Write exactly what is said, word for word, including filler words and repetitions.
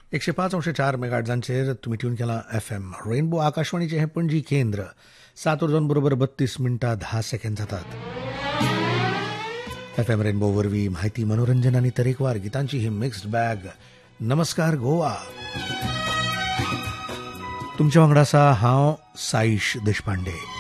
एकशे पाच अंश चार मेगाहर्ट्झांचेर तुम्ही ट्यून केला एफ एम रेनबो आकाशवाणीचे हे पणजी केंद्र. सात वाजून बरोबर बत्तीस मिनटां धा सेकंद जातात. एफ एम रेनबो वरवीं म्हायती, मनोरंजन आनी तरेकवार गितांची ही मिक्स्ड बॅग. नमस्कार गोवा. तुमच्या वांगडा आसा हांव साईश देशपांडे.